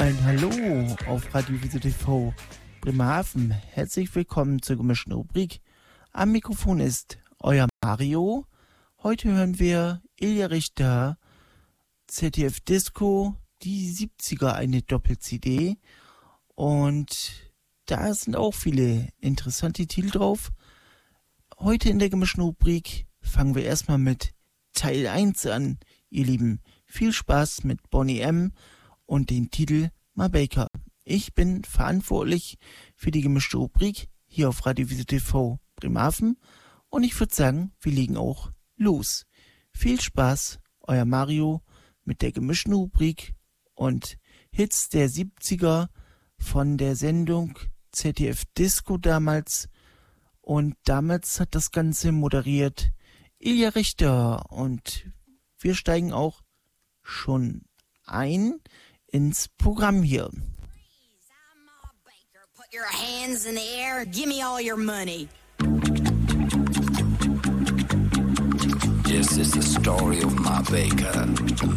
Ein Hallo auf Radio Wiese TV Bremerhaven. Herzlich willkommen zur gemischten Rubrik. Am Mikrofon ist euer Mario. Heute hören wir Ilja Richter, ZDF Disco, die 70er, eine Doppel-CD. Und da sind auch viele interessante Titel drauf. Heute in der gemischten Rubrik fangen wir erstmal mit Teil 1 an, ihr Lieben. Viel Spaß mit Boney M. und den Titel Ma Baker. Ich bin verantwortlich für die gemischte Rubrik hier auf Radio Wiese TV Bremerhaven und ich würde sagen, wir legen auch los. Viel Spaß, euer Mario mit der gemischten Rubrik und Hits der 70er von der Sendung ZDF Disco damals, und damals hat das Ganze moderiert Ilja Richter und wir steigen auch schon ein ins Programm hier. Put your hands in the air, give me all your money. This is the story of Ma Baker.